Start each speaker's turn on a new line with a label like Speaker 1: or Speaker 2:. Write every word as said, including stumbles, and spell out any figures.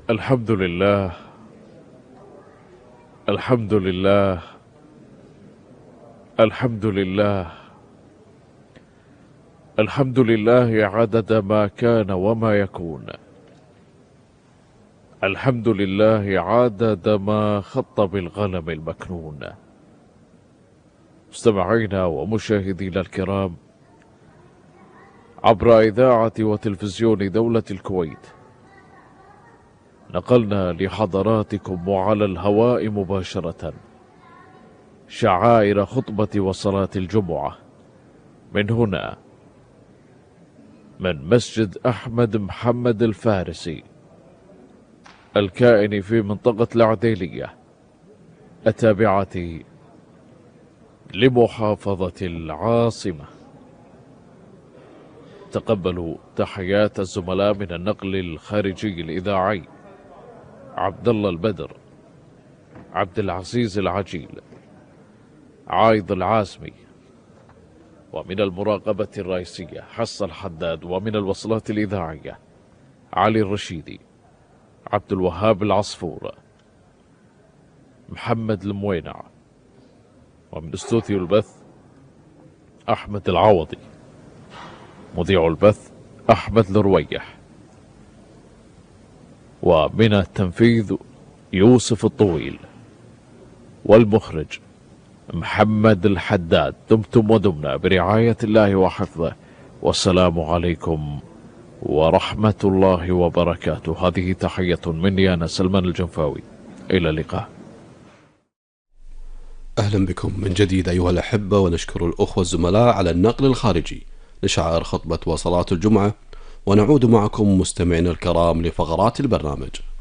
Speaker 1: الحمد لله الحمد لله الحمد لله الحمد لله عدد ما كان وما يكون. الحمد لله عدد ما خط بالقلم المكنون. مستمعينا ومشاهدينا الكرام عبر إذاعة وتلفزيون دولة الكويت، نقلنا لحضراتكم وعلى الهواء مباشرة شعائر خطبة وصلاة الجمعة من هنا، من مسجد أحمد محمد الفارسي الكائن في منطقة العديلية التابعة لمحافظة العاصمة. تقبلوا تحيات الزملاء من النقل الخارجي الإذاعي عبد الله البدر، عبد العزيز العجيل، عايض العازمي، ومن المراقبة الرئيسية حسن الحداد، ومن الوصلات الإذاعية علي الرشيدي، عبد الوهاب العصفور، محمد الموينع، ومن استوديو البث أحمد العوضي، مذيع البث أحمد الرويح، ومن التنفيذ يوسف الطويل، والمخرج محمد الحداد. دمتم ودمنا برعاية الله وحفظه، والسلام عليكم ورحمة الله وبركاته. هذه تحية مني أنا سلمان الجنفاوي، إلى اللقاء.
Speaker 2: أهلا بكم من جديد أيها الأحبة، ونشكر الأخوة الزملاء على النقل الخارجي لشعائر خطبة وصلاة الجمعة، ونعود معكم مستمعين الكرام لفقرات البرنامج.